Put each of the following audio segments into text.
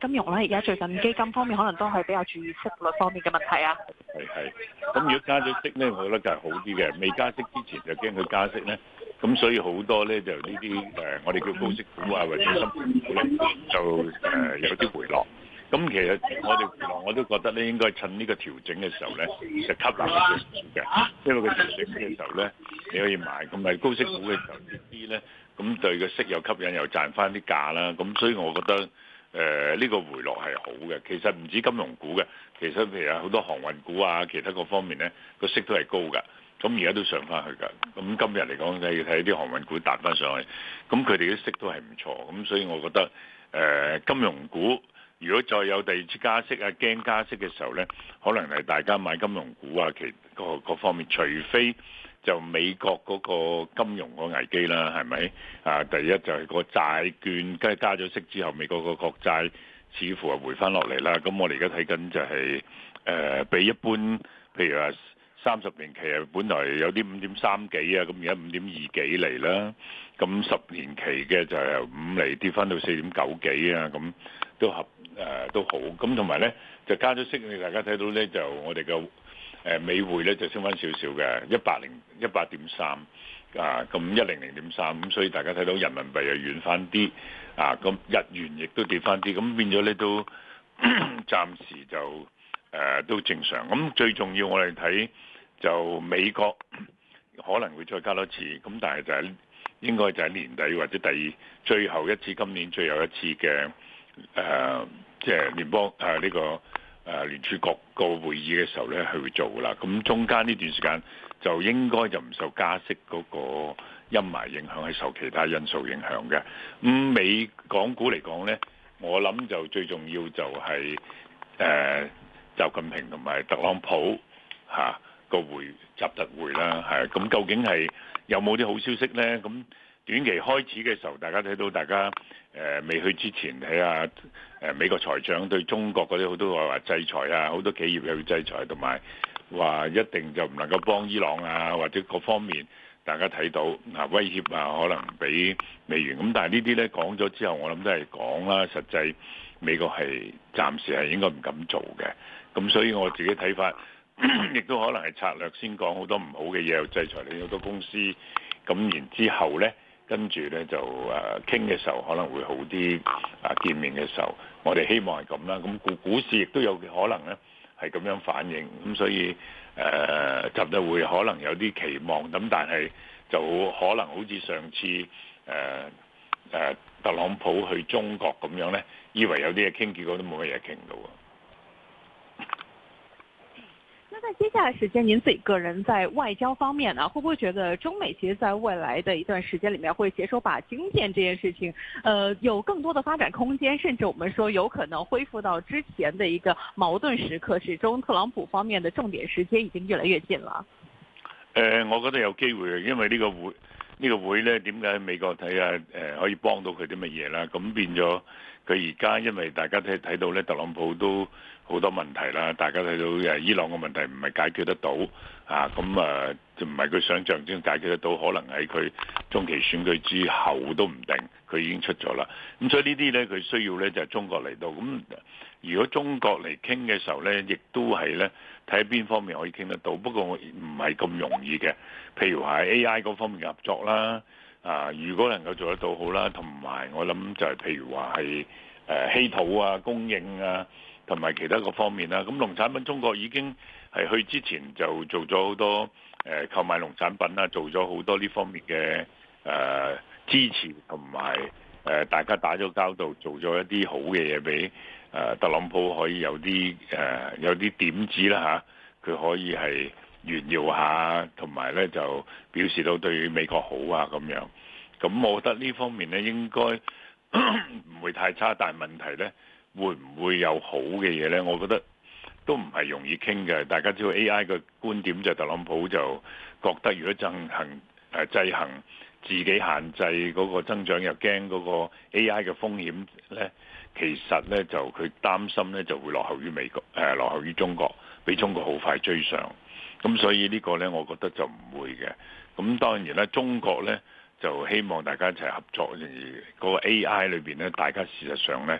金融咧，而家最近基金方面可能都係比較注意息率方面嘅問題啊。 係。咁如果加咗息咧，我覺得就係好啲嘅。未加息之前就驚佢加息咧，咁所以好多咧就呢啲我哋叫高息股啊或者深股咧，就有啲回落。咁其實我哋回落我都覺得咧，應該趁呢個調整嘅時候咧，就吸納啲嘅，因為佢調整嘅時候咧，你可以買。咁咪高息股嘅時候跌啲咧，咁對個息又吸引，又賺翻啲價啦。咁所以我覺得呢個回落係好嘅。其實唔止金融股嘅，其實譬如好多航運股啊，其他各方面咧個息都係高㗎。咁而家都上翻去㗎。咁今日嚟講，你要睇啲航運股彈翻上去，咁佢哋啲息都係唔錯。咁所以我覺得金融股。如果再有第二次加息啊，驚加息嘅時候呢，可能係大家買金融股啊，各方面，除非就美國嗰個金融個危機啦，係咪啊？第一就係個債券，跟住加咗息之後，美國個國債似乎係回翻落嚟啦。咁我哋而家睇緊就係比一般，譬如話30年期啊，本來有啲5.3幾啊，咁而家5.2幾厘啦。咁10年期嘅就係由5厘跌翻到4.9幾啊，咁都好。咁同埋咧就加咗息，你大家睇到咧就我哋嘅美匯咧就升翻少少嘅100.3啊，咁100.3，咁所以大家睇到人民幣又軟翻啲啊，咁日元亦都跌翻啲，咁變咗咧都暫時就都正常。咁最重要我哋睇就美國可能會再加多次，咁但係就係應該就喺年底或者最後一次，今年最後一次嘅即係聯邦呢個聯儲局個會議嘅時候咧，係會做啦。咁中間呢段時間就應該就唔受加息嗰個陰霾影響，係受其他因素影響嘅。美港股嚟講咧，我諗就最重要就係習近平同埋特朗普個習特會啦，咁究竟係有冇啲好消息咧？咁短期開始嘅時候，大家睇到大家未去之前睇下美國財長對中國嗰啲好多話制裁啊，好多企業又要制裁，同埋話一定就唔能夠幫伊朗啊，或者各方面大家睇到威脅啊，可能俾美元。咁但係呢啲咧講咗之後，我諗都係講啦，實際美國係暫時係應該唔敢做嘅。咁所以我自己睇法。亦都可能係策略，先講好多唔好嘅嘢，又制裁你好多公司，咁然之後呢，跟住呢就傾嘅時候可能會好啲，見面嘅時候，我哋希望係咁啦。咁股市亦都有可能呢係咁樣反應，咁所以習特會可能有啲期望，咁但係就可能好似上次特朗普去中國咁樣呢，以為有啲嘢傾，結果都冇乜嘢傾到。 那在接下來時間，您自己個人在外交方面呢，會不會覺得中美其實在未來的一段時間裡面會攜手把晶片這件事情，有更多的發展空間，甚至我們說有可能恢復到之前的一個矛盾時刻，始終特朗普方面的重點時間已經越來越近了。我覺得有機會嘅，因為呢個會呢，點解美國睇下可以幫到佢啲乜嘢啦？咁變咗佢而家因為大家睇到呢，特朗普都好多問題啦，大家睇到伊朗嘅問題唔係解決得到咁就唔係佢想象中解決得到，可能喺佢中期選舉之後都唔定，佢已經出咗啦。咁所以呢啲呢，佢需要呢就係中國嚟到。咁如果中國嚟傾嘅時候呢，亦都係呢睇下邊方面可以傾得到，不過唔係咁容易嘅。譬如話 AI 嗰方面嘅合作啦，如果能夠做得到好啦，同埋我諗就係譬如話係稀土啊、供應啊，同埋其他個方面啦。咁農產品中國已經係去之前就做咗好多購買農產品啦，做咗好多呢方面嘅支持，同埋大家打咗交道，做咗一啲好嘅嘢俾特朗普可以有啲點子啦佢可以係炫耀下，同埋咧就表示到對美國好啊咁樣。咁我覺得呢方面咧應該唔會太差，但係問題咧會唔會有好嘅嘢咧？我覺得都唔係容易傾嘅。大家知道 AI 嘅觀點就特朗普就覺得如果制衡自己限制嗰個增長，又驚嗰個 AI 嘅風險咧，其實咧就佢擔心咧就會落後於美國，落後於中國，俾中國好快追上。咁所以呢個咧，我覺得就唔會嘅。咁當然咧，中國咧就希望大家一齊合作，而嗰個 AI 裏邊咧，大家事實上咧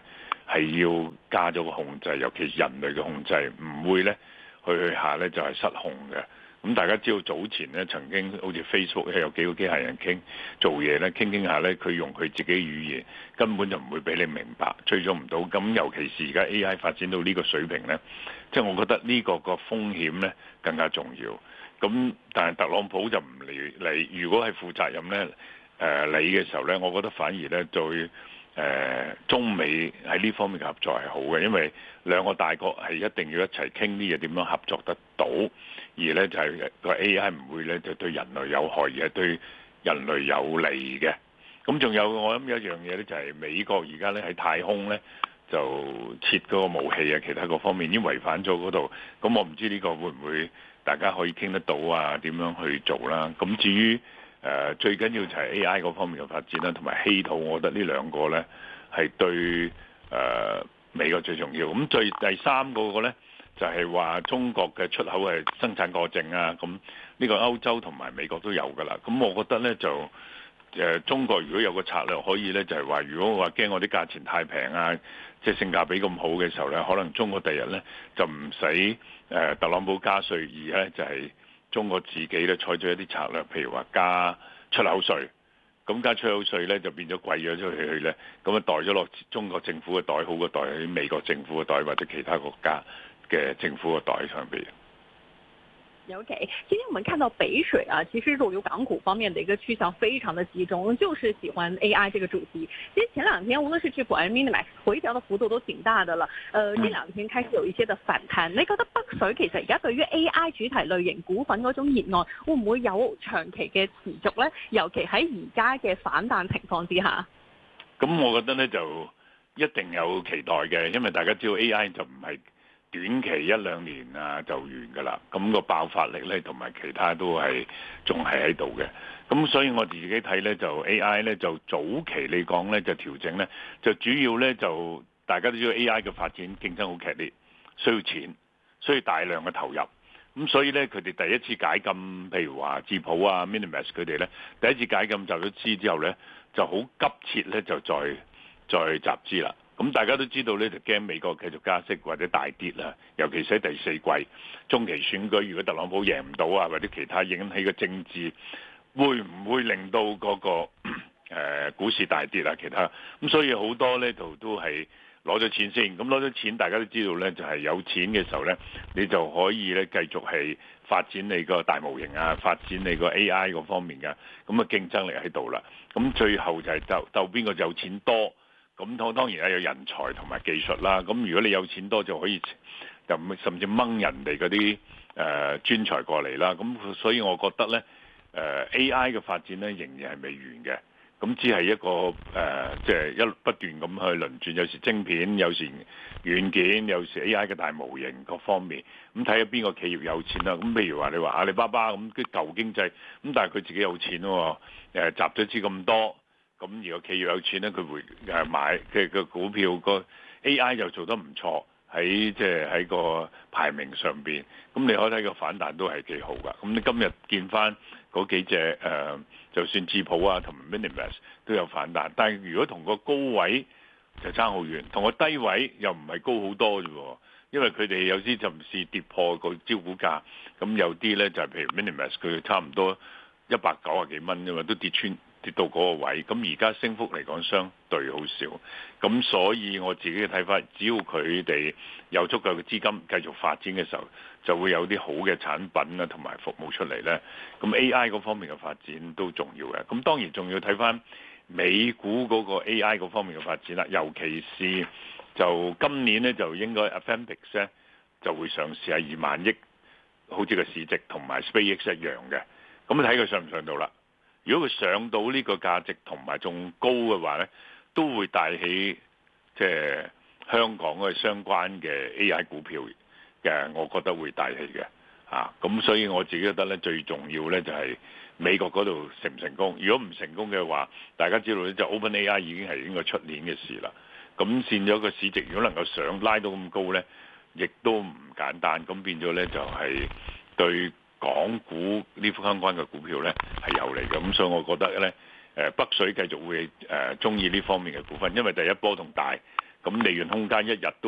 係要加咗個控制，尤其是人類嘅控制，唔會咧去下咧就係失控嘅。咁大家知道早前咧曾經好似 Facebook 有幾個機械人做嘢咧，傾下咧，佢用佢自己語言根本就唔會俾你明白，追蹤唔到。咁尤其是而家 AI 發展到呢個水平咧，即係我覺得呢個風險咧更加重要。咁但係特朗普就唔理，如果係負責任咧理嘅時候咧，我覺得反而咧對中美喺呢方面嘅合作係好嘅，因為兩個大國係一定要一齊傾啲嘢點樣合作得到，而咧就係個 AI 唔會咧就對人類有害，而係對人類有利嘅。咁仲有我諗有一樣嘢咧，就係美國而家咧喺太空咧就設嗰個武器啊，其他各方面已經違反咗嗰度。咁我唔知呢個會唔會大家可以傾得到啊？點樣去做啦？咁至於最緊要就係 AI 嗰方面嘅發展啦，同埋稀土，我覺得呢兩個咧係對美國最重要。咁第三個咧就係話中國嘅出口係生產過剩啊。咁呢個歐洲同埋美國都有㗎啦。咁我覺得咧就中國如果有個策略可以咧，就係話如果我話驚我啲價錢太平啊，即係性價比咁好嘅時候咧，可能中國第日咧就唔使特朗普加稅，而咧就係中國自己咧採取一啲策略，譬如話加出口稅，咁加出口稅咧就變咗貴咗出去咧，咁啊袋咗落中國政府嘅袋，好過袋喺美國政府嘅袋或者其他國家嘅政府嘅袋上邊。 OK，今天我們看到北水啊，其實入流港股方面的一個趨向非常的集中，就是喜歡 AI 這個主題。其實前兩天無論是去股 Minimax 回調的幅度都挺大的了，這兩天開始有一些的反彈。你覺得北水其實而家對於 AI 主題類型股份嗰種熱愛，會唔會有長期嘅持續呢？尤其喺而家嘅反彈情況之下。 咁我覺得呢就一定有期待嘅，因為大家知道 AI 就唔係短期一兩年啊就完㗎啦，咁個爆發力咧同埋其他都係仲係喺度嘅，咁所以我自己睇咧就 AI 咧就早期嚟講咧就調整咧，就主要咧就大家都知道 AI 嘅發展競爭好劇烈，需要錢，需要大量嘅投入，咁所以咧佢哋第一次解禁，譬如話智譜啊、Minimax 佢哋咧第一次解禁就咗資之後咧，就好急切咧就再集資啦。咁大家都知道咧，就驚美國繼續加息或者大跌啦，尤其是喺第四季中期選舉，如果特朗普贏唔到啊，或者其他引起嘅政治，會唔會令到嗰個股市大跌啊？其他咁，所以好多咧都係攞咗錢先。咁攞咗錢，大家都知道咧，就係有錢嘅時候咧，你就可以咧繼續係發展你個大模型啊，發展你個 AI 嗰方面嘅，咁啊競爭力喺度啦。咁最後就係鬥邊個有錢多。咁當然有人才同埋技術啦。咁如果你有錢多就可以就甚至掹人哋嗰啲專才過嚟啦。咁所以我覺得咧AI 嘅發展咧仍然係未完嘅。咁只係一個即係一不斷咁去輪轉，有時晶片，有時軟件，有時 AI 嘅大模型各方面。咁睇下邊個企業有錢啦。咁譬如話你話阿里巴巴咁啲舊經濟，咁但係佢自己有錢喎，集咗資咁多。咁如果企業有錢咧，佢會買嘅個股票個 AI 又做得唔錯，喺即係喺個排名上邊。咁你可以睇個反彈都係幾好噶。咁你今日見翻嗰幾隻就算智譜啊同埋 Minimax 都有反彈，但係如果同個高位就差好遠，同個低位又唔係高好多啫喎。因為佢哋有啲就唔係跌破個招股價，咁有啲咧就係譬如 Minimax 佢差唔多190幾蚊啫嘛，都跌到嗰個位，咁而家升幅嚟講相對好少，咁所以我自己嘅睇法，只要佢哋有足夠嘅資金繼續發展嘅時候，就會有啲好嘅產品啊同埋服務出嚟呢。咁 AI 嗰方面嘅發展都重要嘅，咁當然仲要睇翻美股嗰個 AI 嗰方面嘅發展啦，尤其是就今年呢，就應該 Apex 咧就會上市係2萬億，好似個市值同埋 SpaceX 一樣嘅，咁睇佢上唔上到啦。如果佢上到呢個價值同埋仲高嘅話呢，都會帶起即係香港嘅相關嘅 AI 股票嘅，我覺得會帶起嘅咁所以我自己覺得呢，最重要呢就係美國嗰度成唔成功。如果唔成功嘅話，大家知道呢，就 OpenAI 已經係應該出年嘅事啦。咁佔咗個市值，如果能夠拉到咁高呢，亦都唔簡單。咁變咗呢，就係對港股呢副相關嘅股票呢係有利嘅，咁所以我覺得呢，北水繼續會中意呢方面嘅股份，因為第一波動大， 咁利潤空間一日都